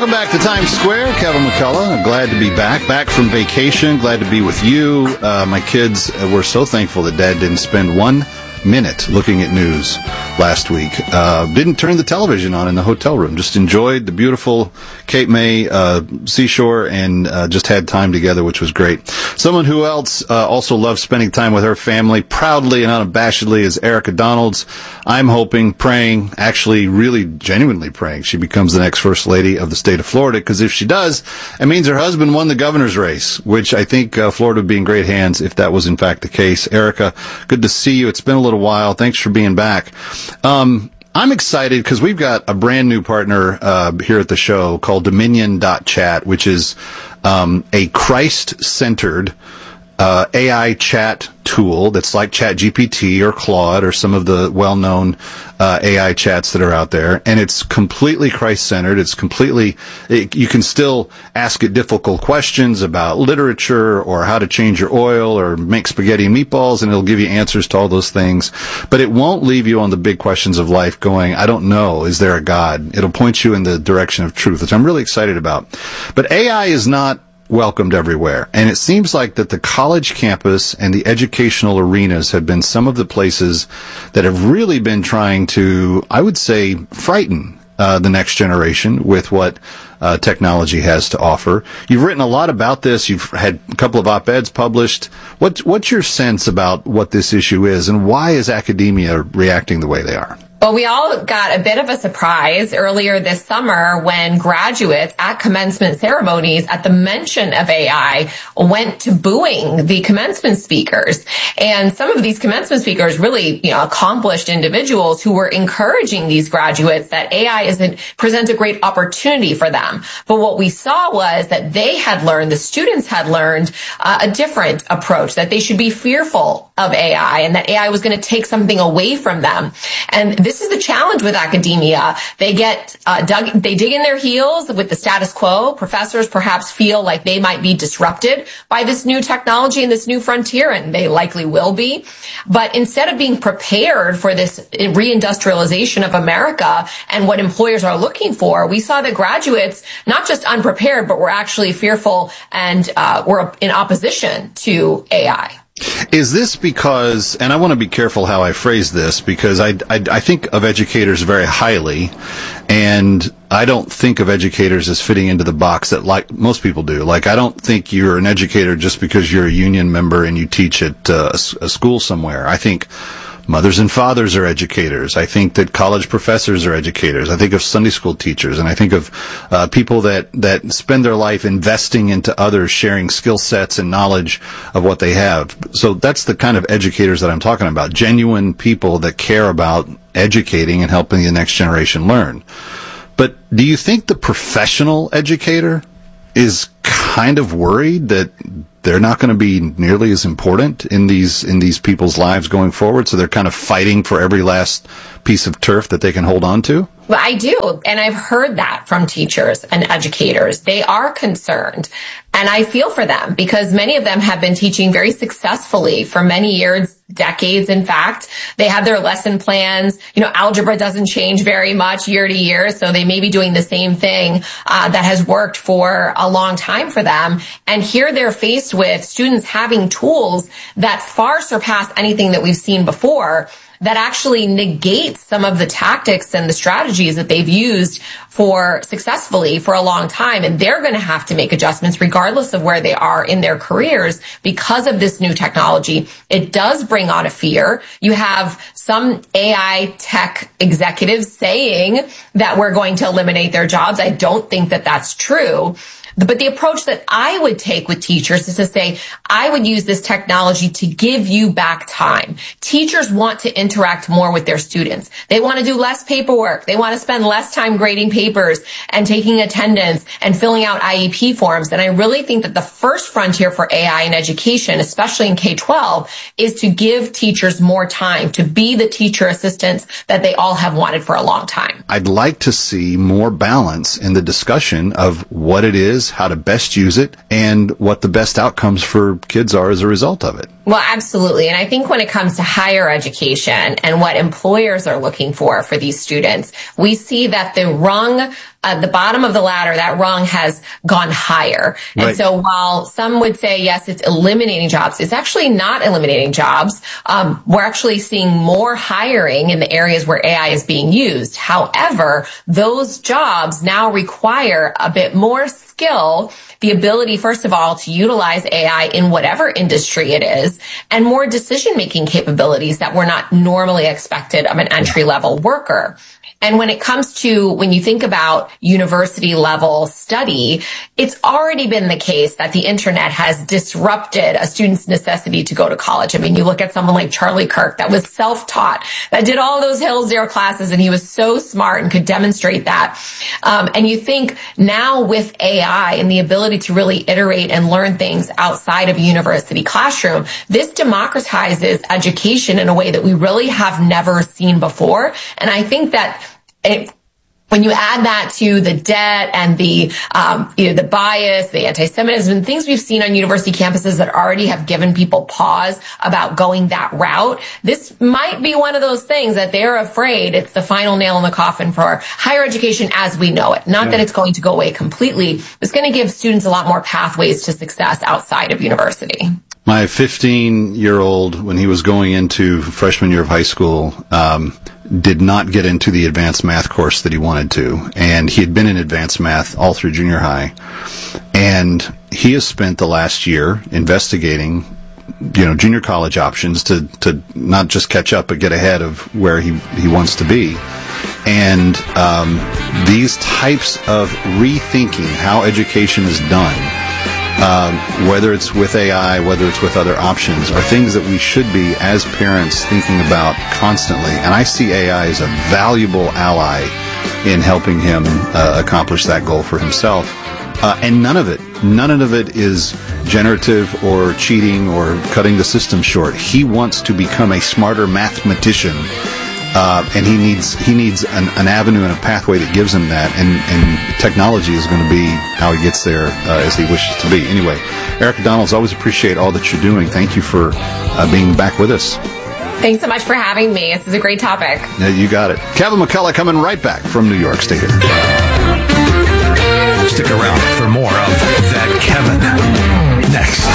Welcome back to Times Square. Kevin McCullough. Glad to be back from vacation. Glad to be with you. My kids were so thankful that Dad didn't spend 1 minute looking at news last week. Didn't turn the television on in the hotel room. Just enjoyed the beautiful Cape May seashore and just had time together, which was great. Someone who else also loves spending time with her family proudly and unabashedly is Erica Donalds. I'm hoping, praying, actually really genuinely praying she becomes the next First Lady of the state of Florida, because if she does, it means her husband won the governor's race, which I think Florida would be in great hands if that was in fact the case. Erica, good to see you. It's been a little while. Thanks for being back. I'm excited because we've got a brand new partner here at the show called Dominion.chat, which is a Christ-centered AI chat tool that's like ChatGPT or Claude or some of the well-known AI chats that are out there, and it's completely Christ-centered. It's completely, you can still ask it difficult questions about literature or how to change your oil or make spaghetti and meatballs, and it'll give you answers to all those things, but it won't leave you on the big questions of life going, I don't know, is there a God? It'll point you in the direction of truth, which I'm really excited about. But AI is not welcomed everywhere. And it seems like that the college campus and the educational arenas have been some of the places that have really been trying to, I would say, frighten the next generation with what technology has to offer. You've written a lot about this. You've had a couple of op-eds published. What's your sense about what this issue is, and why is academia reacting the way they are? Well, we all got a bit of a surprise earlier this summer when graduates at commencement ceremonies, at the mention of AI, went to booing the commencement speakers. And some of these commencement speakers, really, accomplished individuals who were encouraging these graduates that AI presents a great opportunity for them. But what we saw was that the students had learned a different approach, that they should be fearful of AI and that AI was going to take something away from them. And this is the challenge with academia. They they dig in their heels with the status quo. Professors perhaps feel like they might be disrupted by this new technology and this new frontier, and they likely will be. But instead of being prepared for this reindustrialization of America and what employers are looking for, we saw that graduates, not just unprepared, but were actually fearful and were in opposition to AI. Is this because, and I want to be careful how I phrase this, because I think of educators very highly, and I don't think of educators as fitting into the box that like most people do. Like, I don't think you're an educator just because you're a union member and you teach at a school somewhere. I think mothers and fathers are educators. I think that college professors are educators. I think of Sunday school teachers, and I think of people that spend their life investing into others, sharing skill sets and knowledge of what they have. So that's the kind of educators that I'm talking about, genuine people that care about educating and helping the next generation learn. But do you think the professional educator is kind of worried that they're not going to be nearly as important in these people's lives going forward, so they're kind of fighting for every last piece of turf that they can hold on to? Well, I do. And I've heard that from teachers and educators. They are concerned. And I feel for them because many of them have been teaching very successfully for many years, decades, in fact. They have their lesson plans. Algebra doesn't change very much year to year. So they may be doing the same thing that has worked for a long time for them. And here they're faced with students having tools that far surpass anything that we've seen before, that actually negates some of the tactics and the strategies that they've used successfully for a long time. And they're going to have to make adjustments regardless of where they are in their careers because of this new technology. It does bring on a fear. You have some AI tech executives saying that we're going to eliminate their jobs. I don't think that that's true. But the approach that I would take with teachers is to say, I would use this technology to give you back time. Teachers want to interact more with their students. They want to do less paperwork. They want to spend less time grading papers and taking attendance and filling out IEP forms. And I really think that the first frontier for AI in education, especially in K-12, is to give teachers more time to be the teacher assistants that they all have wanted for a long time. I'd like to see more balance in the discussion of what it is, how to best use it, and what the best outcomes for kids are as a result of it. Well, absolutely. And I think when it comes to higher education and what employers are looking for these students, we see that the rung, the bottom of the ladder, that rung has gone higher. And right. So while some would say, yes, it's eliminating jobs, it's actually not eliminating jobs. We're actually seeing more hiring in the areas where AI is being used. However, those jobs now require a bit more skill, the ability, first of all, to utilize AI in whatever industry it is, and more decision-making capabilities that were not normally expected of an entry-level worker. And when it comes to, when you think about university level study, it's already been the case that the internet has disrupted a student's necessity to go to college. I mean, you look at someone like Charlie Kirk that was self-taught, that did all those Hillsdale classes, and he was so smart and could demonstrate that. And you think now with AI and the ability to really iterate and learn things outside of a university classroom, this democratizes education in a way that we really have never seen before. And I think that when you add that to the debt and the bias, the anti-Semitism, and things we've seen on university campuses that already have given people pause about going that route, this might be one of those things that they're afraid it's the final nail in the coffin for higher education as we know it. Not that it's going to go away completely. It's going to give students a lot more pathways to success outside of university. My 15-year-old, when he was going into freshman year of high school, did not get into the advanced math course that he wanted to. And he had been in advanced math all through junior high. And he has spent the last year investigating, junior college options to not just catch up, but get ahead of where he wants to be. And these types of rethinking how education is done, whether it's with AI, whether it's with other options, are things that we should be, as parents, thinking about constantly. And I see AI as a valuable ally in helping him accomplish that goal for himself. And none of it is generative or cheating or cutting the system short. He wants to become a smarter mathematician. And he needs an avenue and a pathway that gives him that, and technology is going to be how he gets there as he wishes to be. Anyway, Erica Donalds, always appreciate all that you're doing. Thank you for being back with us. Thanks so much for having me. This is a great topic. Yeah, you got it. Kevin McCullough coming right back from New York. Stay here. Stick around for more of That Kevin next.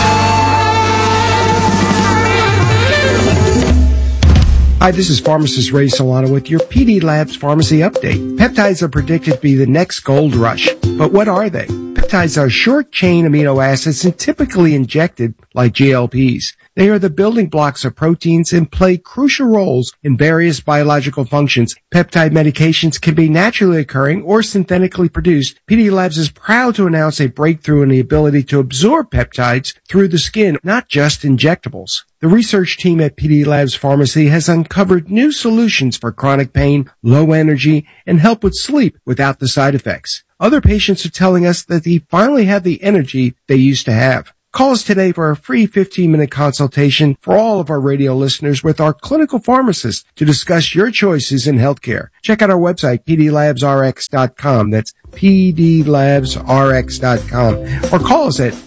Hi, this is pharmacist Ray Solano with your PD Labs Pharmacy Update. Peptides are predicted to be the next gold rush. But what are they? Peptides are short-chain amino acids and typically injected like GLPs. They are the building blocks of proteins and play crucial roles in various biological functions. Peptide medications can be naturally occurring or synthetically produced. PD Labs is proud to announce a breakthrough in the ability to absorb peptides through the skin, not just injectables. The research team at PD Labs Pharmacy has uncovered new solutions for chronic pain, low energy, and help with sleep without the side effects. Other patients are telling us that they finally have the energy they used to have. Call us today for a free 15-minute consultation for all of our radio listeners with our clinical pharmacist to discuss your choices in healthcare. Check out our website, pdlabsrx.com. That's pdlabsrx.com. Or call us at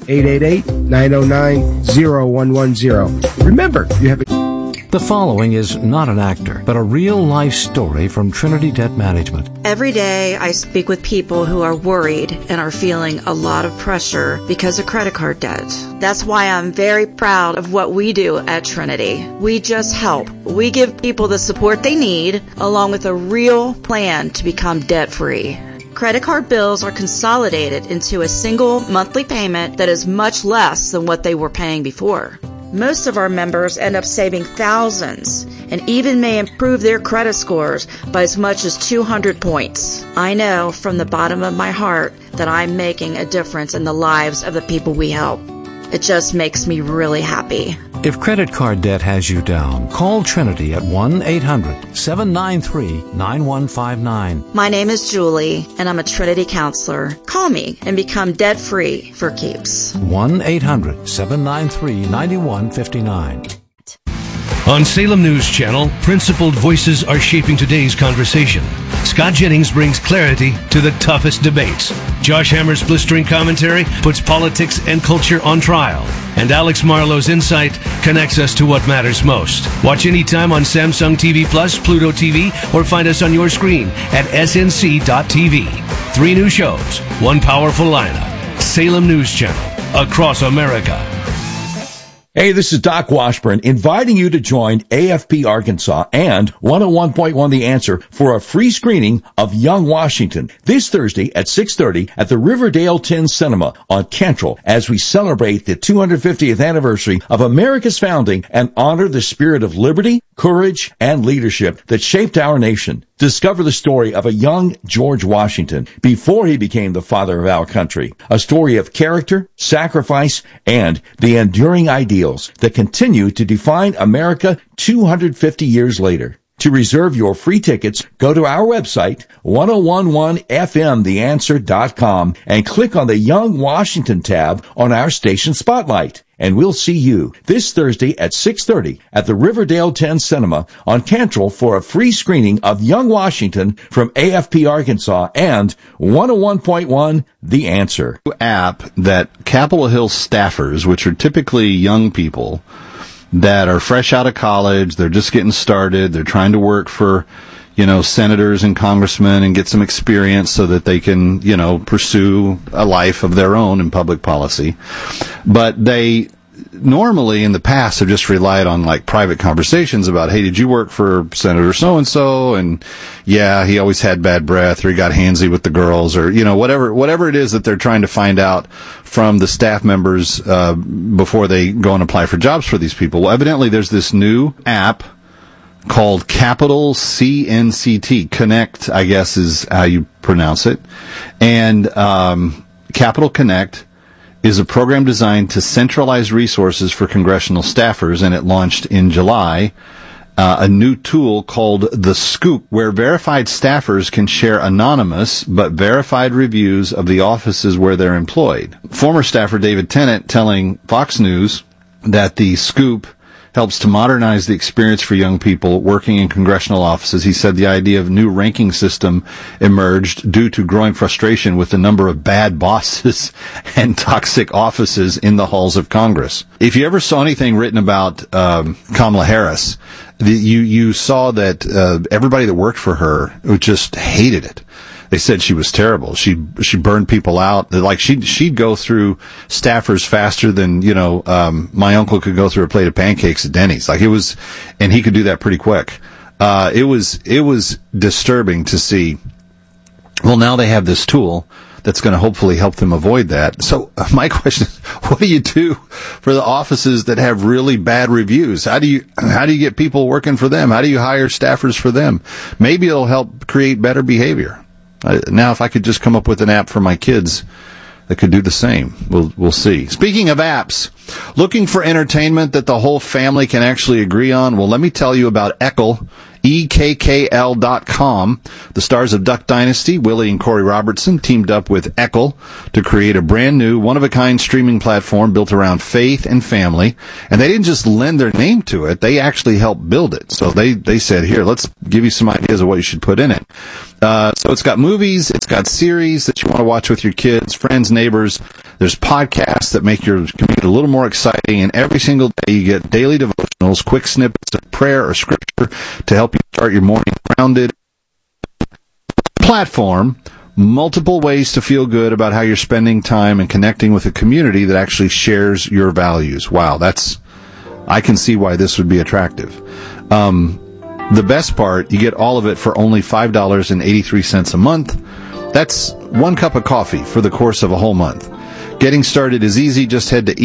888-909-0110. Remember, you have The following is not an actor, but a real-life story from Trinity Debt Management. Every day I speak with people who are worried and are feeling a lot of pressure because of credit card debt. That's why I'm very proud of what we do at Trinity. We just help. We give people the support they need, along with a real plan to become debt-free. Credit card bills are consolidated into a single monthly payment that is much less than what they were paying before. Most of our members end up saving thousands and even may improve their credit scores by as much as 200 points. I know from the bottom of my heart that I'm making a difference in the lives of the people we help. It just makes me really happy. If credit card debt has you down, call Trinity at 1-800-793-9159. My name is Julie, and I'm a Trinity counselor. Call me and become debt-free for keeps. 1-800-793-9159. On Salem News Channel, principled voices are shaping today's conversation. Scott Jennings brings clarity to the toughest debates. Josh Hammer's blistering commentary puts politics and culture on trial. And Alex Marlowe's insight connects us to what matters most. Watch anytime on Samsung TV Plus, Pluto TV, or find us on your screen at snc.tv. 3 new shows, 1 powerful lineup. Salem News Channel, across America. Hey, this is Doc Washburn inviting you to join AFP Arkansas and 101.1 The Answer for a free screening of Young Washington this Thursday at 6:30 at the Riverdale 10 Cinema on Cantrell as we celebrate the 250th anniversary of America's founding and honor the spirit of liberty, courage, and leadership that shaped our nation. Discover the story of a young George Washington before he became the father of our country. A story of character, sacrifice, and the enduring ideals that continue to define America 250 years later. To reserve your free tickets, go to our website, 1011fmtheanswer.com, and click on the Young Washington tab on our station spotlight. And we'll see you this Thursday at 6:30 at the Riverdale 10 Cinema on Cantrell for a free screening of Young Washington from AFP Arkansas and 101.1 The Answer. App that Capitol Hill staffers, which are typically young people that are fresh out of college, they're just getting started, they're trying to work for, senators and congressmen and get some experience so that they can, pursue a life of their own in public policy. But they normally in the past have just relied on like private conversations about, hey, did you work for Senator so-and-so? And yeah, he always had bad breath, or he got handsy with the girls, or, whatever it is that they're trying to find out from the staff members, before they go and apply for jobs for these people. Well, evidently there's this new app called Capital CNCT. Connect, I guess, is how you pronounce it. And Capital Connect is a program designed to centralize resources for congressional staffers, and it launched in July. A new tool called The Scoop, where verified staffers can share anonymous but verified reviews of the offices where they're employed. Former staffer David Tennant telling Fox News that The Scoop helps to modernize the experience for young people working in congressional offices. He said the idea of a new ranking system emerged due to growing frustration with the number of bad bosses and toxic offices in the halls of Congress. If you ever saw anything written about Kamala Harris, you saw that everybody that worked for her just hated it. They said she was terrible. She burned people out. Like she'd go through staffers faster than, my uncle could go through a plate of pancakes at Denny's. Like it was, and he could do that pretty quick. It was disturbing to see. Well, now they have this tool that's going to hopefully help them avoid that. So my question is, what do you do for the offices that have really bad reviews? How do you get people working for them? How do you hire staffers for them? Maybe it'll help create better behavior. Now, if I could just come up with an app for my kids that could do the same, we'll see. Speaking of apps, looking for entertainment that the whole family can actually agree on? Well, let me tell you about Eckl, EKKL.com. The stars of Duck Dynasty, Willie and Corey Robertson, teamed up with Eckl to create a brand new, one-of-a-kind streaming platform built around faith and family. And they didn't just lend their name to it, they actually helped build it. So they said, here, let's give you some ideas of what you should put in it. So it's got movies, it's got series that you want to watch with your kids, friends, neighbors. There's podcasts that make your commute a little more exciting, and every single day you get daily devotionals, quick snippets of prayer or scripture to help you start your morning grounded. Platform, multiple ways to feel good about how you're spending time and connecting with a community that actually shares your values. Wow, I can see why this would be attractive. The best part, you get all of it for only $5.83 a month. That's 1 cup of coffee for the course of a whole month. Getting started is easy. Just head to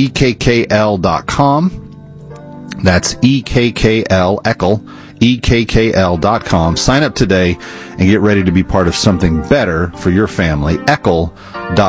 EKKL.com. That's EKKL, Eckl, EKKL.com. Sign up today and get ready to be part of something better for your family.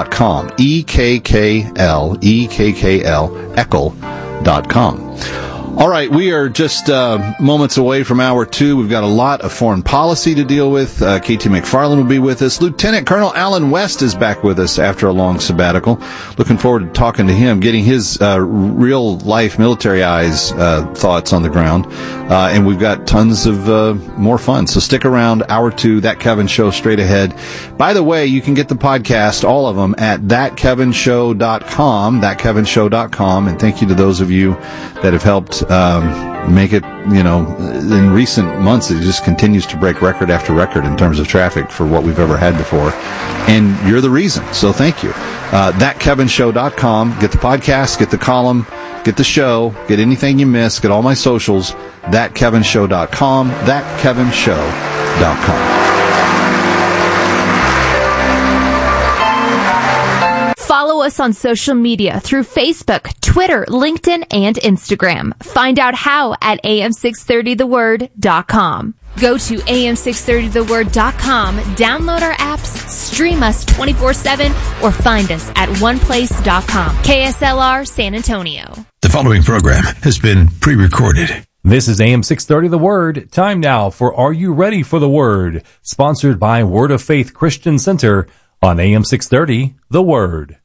Eckl.com. EKKL, Eckl.com. All right, we are just moments away from hour 2. We've got a lot of foreign policy to deal with. KT McFarland will be with us. Lieutenant Colonel Alan West is back with us after a long sabbatical. Looking forward to talking to him, getting his real-life military eyes thoughts on the ground. And we've got tons of more fun. So stick around, hour 2, That Kevin Show straight ahead. By the way, you can get the podcast, all of them, at thatkevinshow.com, thatkevinshow.com. And thank you to those of you that have helped make it, in recent months, it just continues to break record after record in terms of traffic for what we've ever had before. And you're the reason. So thank you. Thatkevinshow.com. Get the podcast, get the column, get the show, get anything you miss, get all my socials. Thatkevinshow.com. Thatkevinshow.com. Follow us on social media through Facebook, Twitter, LinkedIn, and Instagram. Find out how at am630theword.com. Go to am630theword.com, download our apps, stream us 24/7, or find us at oneplace.com. KSLR San Antonio. The following program has been pre-recorded. This is AM 630 The Word. Time now for Are You Ready for the Word? Sponsored by Word of Faith Christian Center on AM 630 The Word.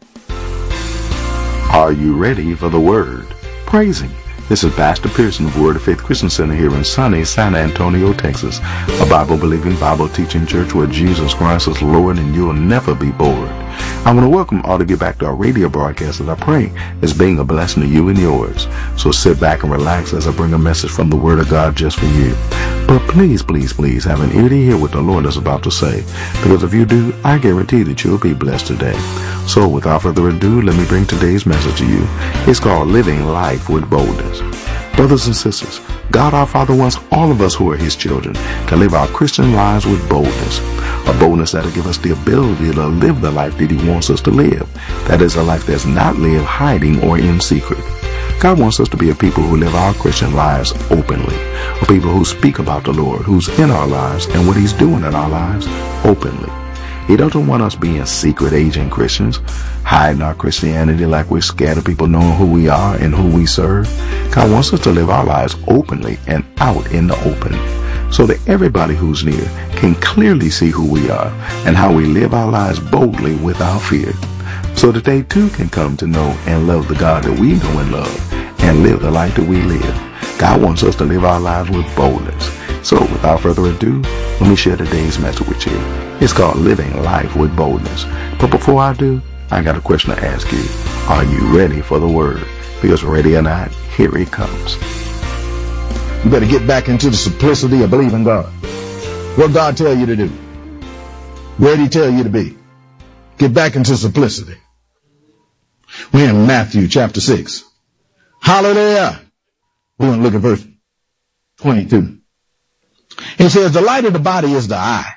Are you ready for the Word? Praising. This is Pastor Pearson of Word of Faith Christian Center here in sunny San Antonio, Texas. A Bible-believing, Bible-teaching church where Jesus Christ is Lord and you'll never be bored. I want to welcome all to get back to our radio broadcast that I pray is being a blessing to you and yours. So sit back and relax as I bring a message from the Word of God just for you. But please, please, please have an ear to hear what the Lord is about to say. Because if you do, I guarantee that you'll be blessed today. So without further ado, let me bring today's message to you. It's called Living Life with Boldness. Brothers and sisters, God our Father wants all of us who are His children to live our Christian lives with boldness. A boldness that will give us the ability to live the life that He wants us to live. That is a life that's not lived hiding or in secret. God wants us to be a people who live our Christian lives openly. A people who speak about the Lord, who's in our lives and what He's doing in our lives openly. He doesn't want us being secret agent Christians, hiding our Christianity like we're scared of people knowing who we are and who we serve. God wants us to live our lives openly and out in the open, so that everybody who's near can clearly see who we are and how we live our lives boldly without fear, so that they too can come to know and love the God that we know and love and live the life that we live. God wants us to live our lives with boldness. So without further ado, let me share today's message with you. It's called Living Life with Boldness. But before I do, I got a question to ask you. Are you ready for the Word? Because ready or not, here it comes. You better get back into the simplicity of believing God. What God tell you to do? Where did He tell you to be? Get back into simplicity. We're in Matthew chapter 6. Hallelujah. We're going to look at verse 22. It says, the light of the body is the eye.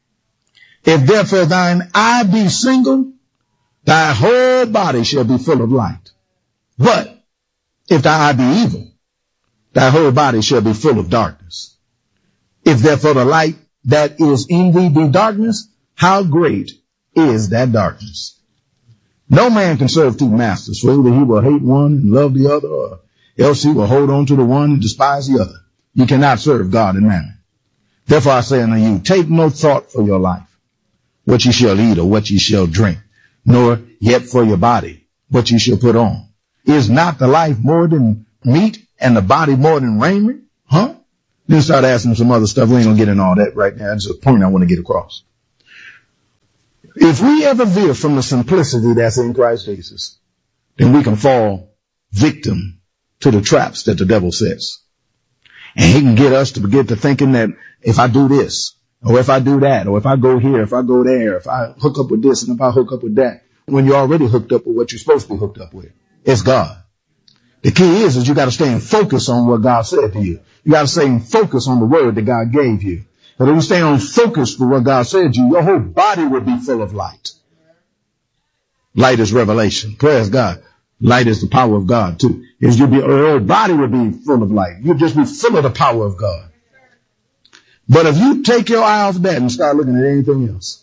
If therefore thine eye be single, thy whole body shall be full of light. But if thy eye be evil, thy whole body shall be full of darkness. If therefore the light that is in thee be darkness, how great is that darkness? No man can serve two masters, for either he will hate one and love the other, or else he will hold on to the one and despise the other. You cannot serve God and mammon. Therefore I say unto you, take no thought for your life, what ye shall eat or what ye shall drink, nor yet for your body, what ye shall put on. Is not the life more than meat and the body more than raiment? Huh? Then start asking some other stuff. We ain't gonna get into all that right now. It's a point I want to get across. If we ever veer from the simplicity that's in Christ Jesus, then we can fall victim to the traps that the devil sets. And he can get us to get to thinking that if I do this, or if I do that, or if I go here, if I go there, if I hook up with this and if I hook up with that, when you're already hooked up with what you're supposed to be hooked up with. It's God. The key is you got to stay in focus on what God said to you. You got to stay in focus on the word that God gave you. But if you stay on focus for what God said to you, your whole body will be full of light. Light is revelation. Praise God. Light is the power of God too. Your whole body will be full of light. You'll just be full of the power of God. But if you take your eye off that and start looking at anything else,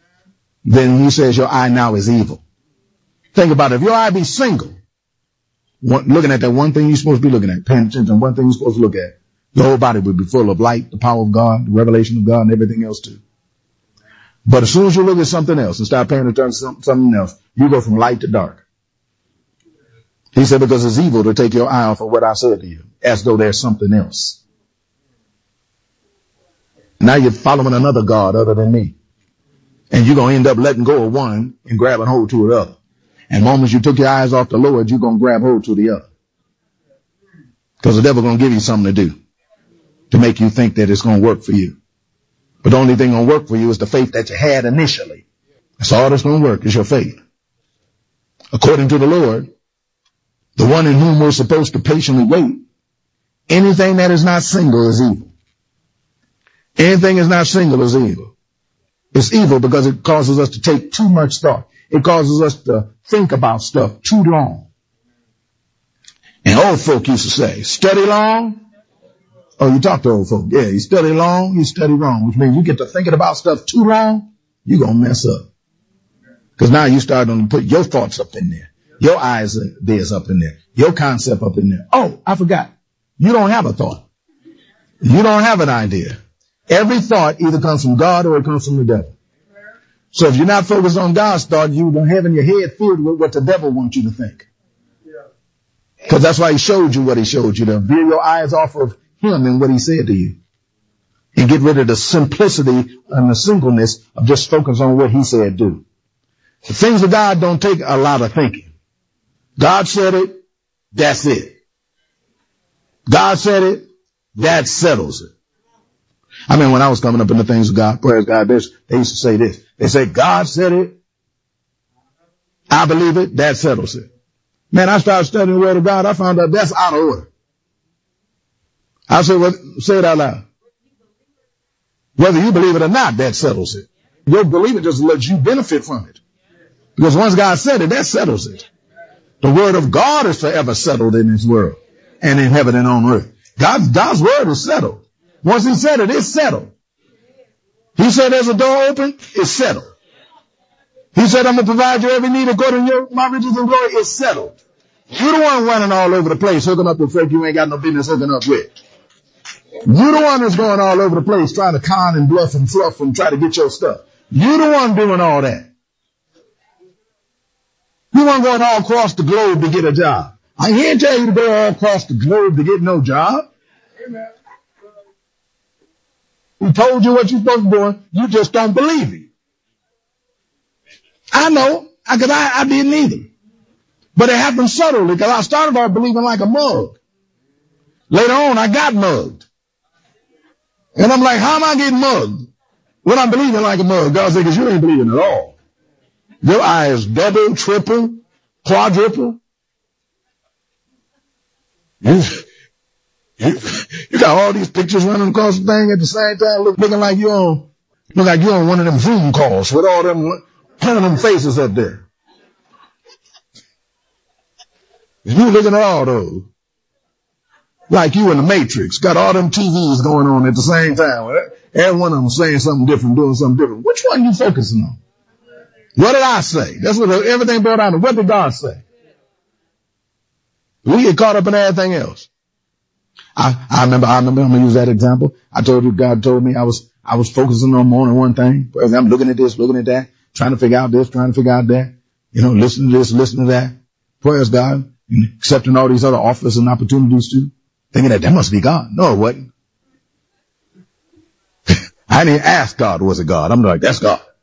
then He says your eye now is evil. Think about it. If your eye be single, looking at that one thing you're supposed to be looking at, paying attention to one thing you're supposed to look at, your whole body would be full of light, the power of God, the revelation of God, and everything else too. But as soon as you look at something else and start paying attention to something else, you go from light to dark. He said, because it's evil to take your eye off of what I said to you, as though there's something else. Now you're following another God other than me. And you're going to end up letting go of one and grabbing hold to the other. And the moment you took your eyes off the Lord, you're going to grab hold to the other. Because the devil's going to give you something to do to make you think that it's going to work for you. But the only thing going to work for you is the faith that you had initially. That's all that's going to work is your faith. According to the Lord, the one in whom we're supposed to patiently wait, anything that is not single is evil. Anything is not single is evil. It's evil because it causes us to take too much thought. It causes us to think about stuff too long. And old folk used to say, study long. Oh, you talk to old folk. Yeah, you study long, you study wrong, which means you get to thinking about stuff too long, you're going to mess up. Because now you start to put your thoughts up in there. Your ideas up in there. Your concept up in there. Oh, I forgot. You don't have a thought. You don't have an idea. Every thought either comes from God or it comes from the devil. So if you're not focused on God's thought, you don't have in your head filled with what the devil wants you to think. Because that's why he showed you what he showed you, to veer your eyes off of him and what he said to you. And get rid of the simplicity and the singleness of just focus on what he said do. The things of God don't take a lot of thinking. God said it, that's it. God said it, that settles it. I mean, when I was coming up in the things of God, praise God, they used to say this. They say, God said it, I believe it, that settles it. Man, I started studying the Word of God, I found out that's out of order. I said, well, say it out loud. Whether you believe it or not, that settles it. Your believing just lets you benefit from it. Because once God said it, that settles it. The Word of God is forever settled in this world and in heaven and on earth. God's Word is settled. Once he said it, it's settled. He said there's a door open, it's settled. He said I'm going to provide you every need according to my riches and glory, it's settled. You're the one running all over the place, hooking up with folk you ain't got no business hooking up with. You're the one that's going all over the place trying to con and bluff and fluff and try to get your stuff. You're the one doing all that. You want going all across the globe to get a job. I can't tell you to go all across the globe to get no job. Amen. He told you what you're supposed to do. You just don't believe him. I know, because I didn't either. But it happened subtly, because I started off believing like a mug. Later on, I got mugged. And I'm like, how am I getting mugged when I'm believing like a mug? God said, because you ain't believing at all. Your eye is double, triple, quadruple. You got all these pictures running across the thing at the same time, looking like you're on one of them Zoom calls with all them faces up there. You looking at all those. Like you in the Matrix, got all them TVs going on at the same time. Every one of them saying something different, doing something different. Which one are you focusing on? What did I say? That's what everything brought down to. What did God say? We get caught up in everything else. I remember, I'm going to use that example. I told you, God told me I was focusing on more than one thing. I'm looking at this, looking at that, trying to figure out this, trying to figure out that. Listen to this, listen to that. Praise God. Accepting all these other offers and opportunities too. Thinking that must be God. No, it wasn't. I didn't ask God, was it God? I'm like, that's God.